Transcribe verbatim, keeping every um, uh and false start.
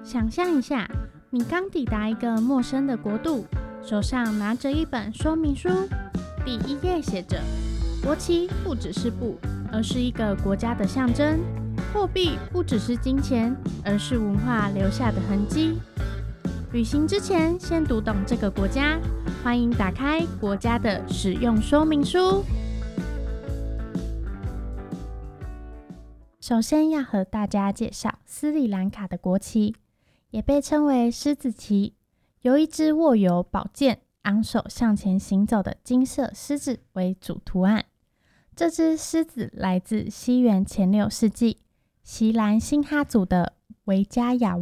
想象一下，你刚抵达一个陌生的国度，手上拿着一本说明书，第一页写着：国旗不只是布，而是一个国家的象征；货币不只是金钱，而是文化留下的痕迹。旅行之前，先读懂这个国家。欢迎打开国家的使用说明书。首先要和大家介绍斯里兰卡的国旗，也被称为狮子旗，由一只握有宝剑、昂首向前行走的金色狮子为主图案。这只狮子来自西元前六世纪西兰辛哈族的维加亚